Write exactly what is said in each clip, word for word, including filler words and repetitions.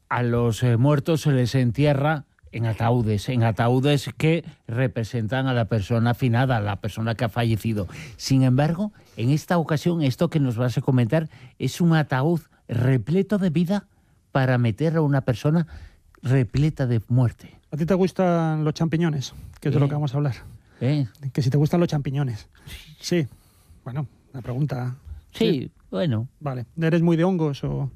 a los eh, muertos se les entierra en ataúdes, en ataúdes que representan a la persona finada, a la persona que ha fallecido. Sin embargo, en esta ocasión, esto que nos vas a comentar es un ataúd repleto de vida para meter a una persona repleta de muerte. ¿A ti te gustan los champiñones? Que es de ¿Eh? lo que vamos a hablar. ¿Eh? Que si te gustan los champiñones. Sí. Bueno, la pregunta... Sí, sí. Bueno. Vale. ¿Eres muy de hongos o...?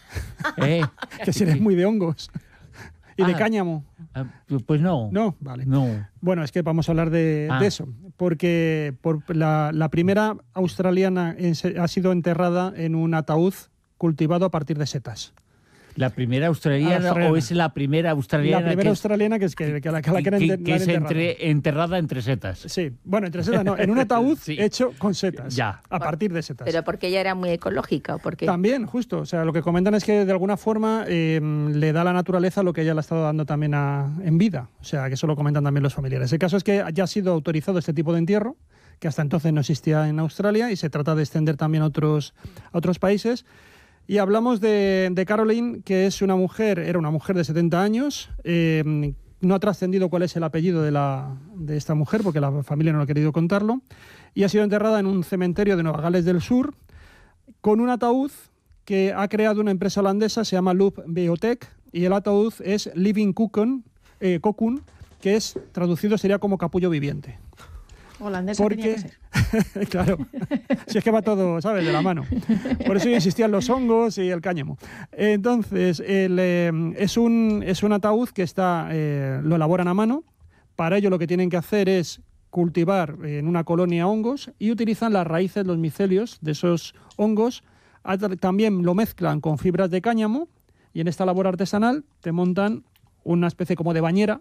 ¿Eh? Que si eres muy de hongos. ¿Y ah, de cáñamo? Ah, pues no. No, vale. No. Bueno, es que vamos a hablar de, ah. de eso. Porque por la, la primera australiana en, ha sido enterrada en un ataúd cultivado a partir de setas. ¿La primera australiana, australiana o es la primera australiana? La primera que australiana que es que, que la que, la que, que, enter, que es entre, enterrada entre setas. Sí, bueno, entre setas no, en un ataúd sí. hecho con setas, ya. a partir de setas. Pero porque ella era muy ecológica, ¿o por qué? También, justo. O sea, lo que comentan es que de alguna forma eh, le da a la naturaleza lo que ella le ha estado dando también a, en vida. O sea, que eso lo comentan también los familiares. El caso es que ya ha sido autorizado este tipo de entierro, que hasta entonces no existía en Australia, y se trata de extender también a otros, a otros países. Y hablamos de, de Caroline, que es una mujer, era una mujer de setenta años. Eh, no ha trascendido cuál es el apellido de, la, de esta mujer, porque la familia no ha querido contarlo. Y ha sido enterrada en un cementerio de Nueva Gales del Sur, con un ataúd que ha creado una empresa holandesa, se llama Loop Biotech, y el ataúd es Living Cocoon, eh, Cocoon, que es, traducido sería como capullo viviente. Holandesa porque, tenía que ser. Claro, si es que va todo, ¿sabes?, de la mano. Por eso insistían los hongos y el cáñamo. Entonces, el, eh, es, un, es un ataúd que está, eh, lo elaboran a mano. Para ello lo que tienen que hacer es cultivar en una colonia hongos y utilizan las raíces, los micelios de esos hongos. También lo mezclan con fibras de cáñamo y en esta labor artesanal te montan una especie como de bañera,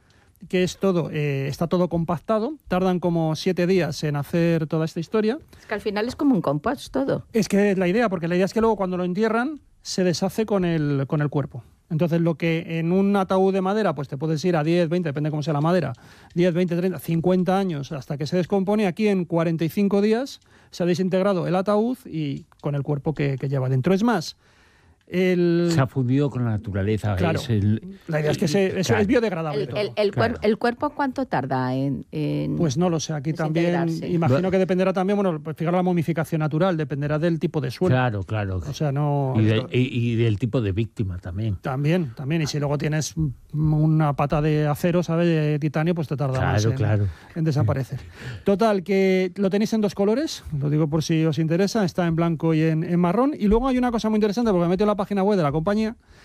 que es todo, eh, está todo compactado, tardan como siete días en hacer toda esta historia. Es que al final es como un compost todo. Es que es la idea, porque la idea es que luego cuando lo entierran se deshace con el, con el cuerpo. Entonces lo que en un ataúd de madera pues te puedes ir a diez, veinte, depende cómo sea la madera, diez, veinte, treinta, cincuenta años hasta que se descompone, aquí en cuarenta y cinco días se ha desintegrado el ataúd y con el cuerpo que, que lleva dentro. Es más, El... se ha fundido con la naturaleza. Claro. Es el... La idea es que se, eso claro. es biodegradable. El, todo. el, el, claro. cuer, ¿El cuerpo cuánto tarda en...? en pues no lo sé. Aquí también imagino que dependerá también, bueno, pues fijar la momificación natural, dependerá del tipo de suelo. Claro, claro. O sea, no... Y, de, y, y del tipo de víctima también. También, también. Y si luego tienes una pata de acero, ¿sabes?, de titanio, pues te tarda claro, más en, claro. en desaparecer. Total, que lo tenéis en dos colores, lo digo por si os interesa, está en blanco y en, en marrón. Y luego hay una cosa muy interesante, porque me he metido en la página web de la compañía.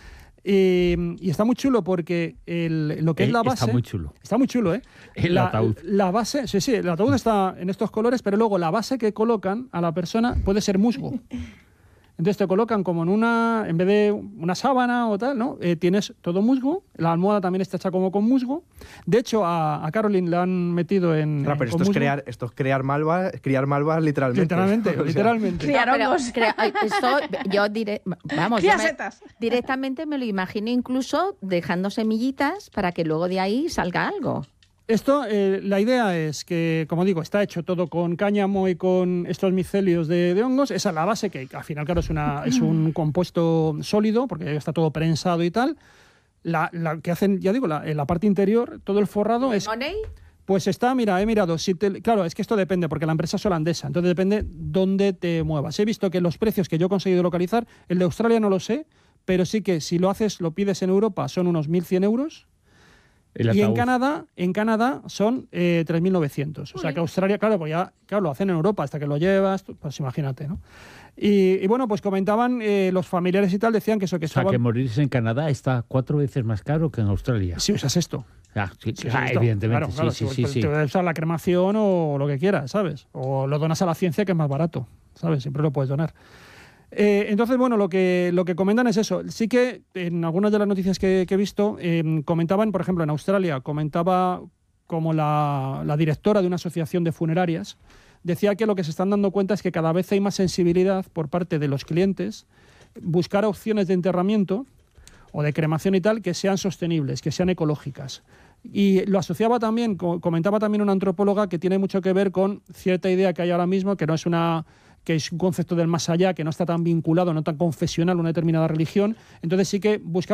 Eh, y está muy chulo porque el, lo que eh, es la base... Está muy chulo. Está muy chulo, ¿eh? El la, ataúd. La base, sí, sí, el ataúd está en estos colores, pero luego la base que colocan a la persona puede ser musgo. Entonces te colocan como en una, en vez de una sábana o tal, ¿no? Eh, tienes todo musgo, la almohada también está hecha como con musgo. De hecho, a, a Caroline le han metido en... Claro, pero esto es, crear, esto es crear malvas, criar malvas literalmente. Literalmente, o sea, literalmente. Criar hongos. Esto, yo diré, vamos, yo me, directamente me lo imagino incluso dejando semillitas para que luego de ahí salga algo. Esto, eh, la idea es que, como digo, está hecho todo con cáñamo y con estos micelios de, de hongos. Esa es la base, que al final, claro, es, una, es un compuesto sólido, porque está todo prensado y tal. La, la que hacen, ya digo, la, en la parte interior, todo el forrado es... ¿Money? Pues está, mira, he mirado. Si te, claro, es que esto depende, porque la empresa es holandesa, entonces depende dónde te muevas. He visto que los precios que yo he conseguido localizar, el de Australia no lo sé, pero sí que si lo haces, lo pides en Europa, son unos mil cien euros. Y en Canadá, en Canadá son eh, tres mil novecientos. O sea que Australia, claro, pues ya claro, lo hacen en Europa, hasta que lo llevas, pues imagínate, ¿no? Y, y bueno, pues comentaban eh, los familiares y tal, decían que eso que O sea, estaban... que morirse en Canadá está cuatro veces más caro que en Australia. Si usas esto. Ah, sí, si ah, esto. evidentemente, claro, claro, sí, si sí, te, sí. Te puedes usar la cremación o lo que quieras, ¿sabes? O lo donas a la ciencia, que es más barato, ¿sabes? Siempre lo puedes donar. Eh, entonces, bueno, lo que, lo que comentan es eso. Sí que en algunas de las noticias que, que he visto eh, comentaban, por ejemplo, en Australia, comentaba como la, la directora de una asociación de funerarias, decía que lo que se están dando cuenta es que cada vez hay más sensibilidad por parte de los clientes, buscar opciones de enterramiento o de cremación y tal que sean sostenibles, que sean ecológicas. Y lo asociaba también, comentaba también una antropóloga, que tiene mucho que ver con cierta idea que hay ahora mismo, que no es una... que es un concepto del más allá, que no está tan vinculado, no tan confesional a una determinada religión. Entonces sí que busca